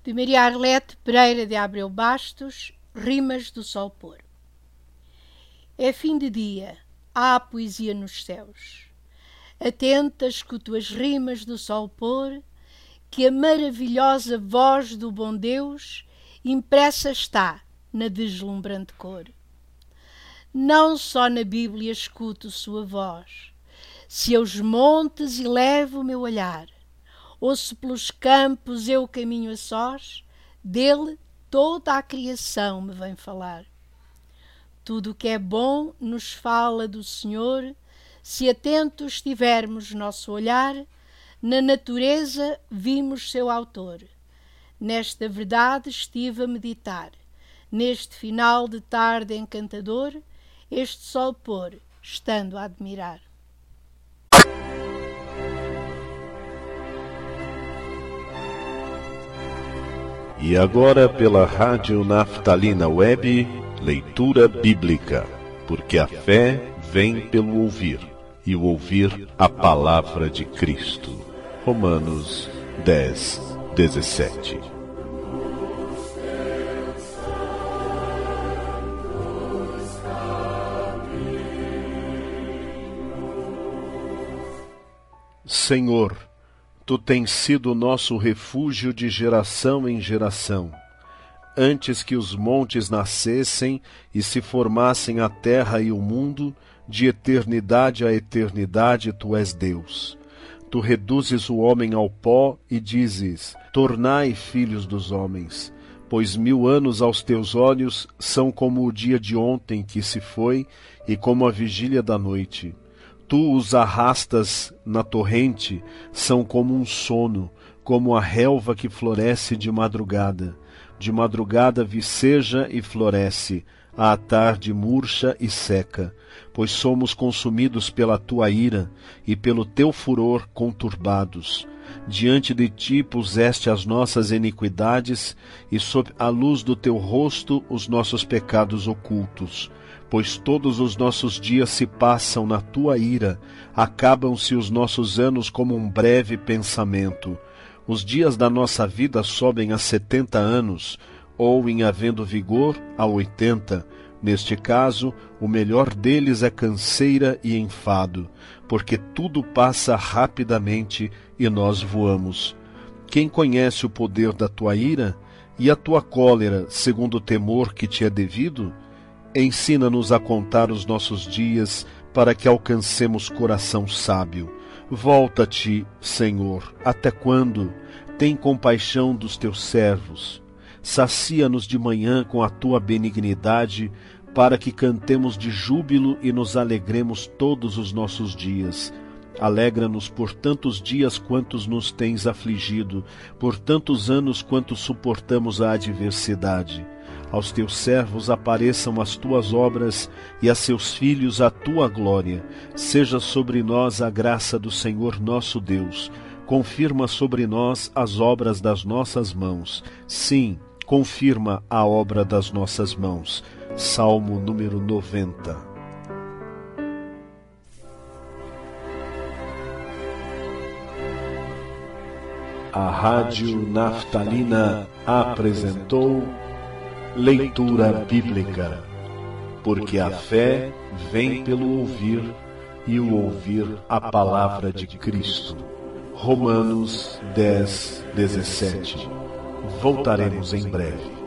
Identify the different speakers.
Speaker 1: de Maria Arlete Pereira de Abreu Bastos, Rimas do Sol Pôr. É fim de dia, há poesia nos céus. Atenta escuto as rimas do sol pôr, que a maravilhosa voz do bom Deus impressa está na deslumbrante cor. Não só na Bíblia escuto sua voz, se aos montes elevo o meu olhar, ou se pelos campos eu caminho a sós, dele toda a criação me vem falar. Tudo o que é bom nos fala do Senhor, se atentos tivermos nosso olhar, na natureza vimos seu autor. Nesta verdade estive a meditar, neste final de tarde encantador, este sol pôr, estando a admirar.
Speaker 2: E agora pela Rádio Naftalina Web, leitura bíblica, porque a fé vem pelo ouvir, e o ouvir a palavra de Cristo. Romanos 10, 17. Senhor, Tu tens sido o nosso refúgio de geração em geração. Antes que os montes nascessem e se formassem a terra e o mundo, de eternidade a eternidade Tu és Deus. Tu reduzes o homem ao pó e dizes: tornai filhos dos homens, pois 1000 anos aos Teus olhos são como o dia de ontem que se foi e como a vigília da noite. Tu os arrastas na torrente, são como um sono, como a relva que floresce de madrugada. De madrugada viceja e floresce, à tarde murcha e seca, pois somos consumidos pela Tua ira e pelo Teu furor conturbados. Diante de Ti puseste as nossas iniquidades e sob a luz do Teu rosto os nossos pecados ocultos. Pois todos os nossos dias se passam na Tua ira, acabam-se os nossos anos como um breve pensamento. Os dias da nossa vida sobem a 70 anos, ou, em havendo vigor, a 80. Neste caso, o melhor deles é canseira e enfado, porque tudo passa rapidamente e nós voamos. Quem conhece o poder da Tua ira e a Tua cólera, segundo o temor que Te é devido? Ensina-nos a contar os nossos dias, para que alcancemos coração sábio. Volta-te, Senhor, até quando? Tem compaixão dos Teus servos. Sacia-nos de manhã com a Tua benignidade, para que cantemos de júbilo e nos alegremos todos os nossos dias. Alegra-nos por tantos dias quantos nos tens afligido, por tantos anos quanto suportamos a adversidade. Aos Teus servos apareçam as Tuas obras e a seus filhos a Tua glória. Seja sobre nós a graça do Senhor nosso Deus. Confirma sobre nós as obras das nossas mãos. Sim, confirma a obra das nossas mãos. Salmo número 90. A Rádio Naftalina apresentou leitura bíblica, porque a fé vem pelo ouvir e o ouvir a palavra de Cristo. Romanos 10, 17. Voltaremos em breve.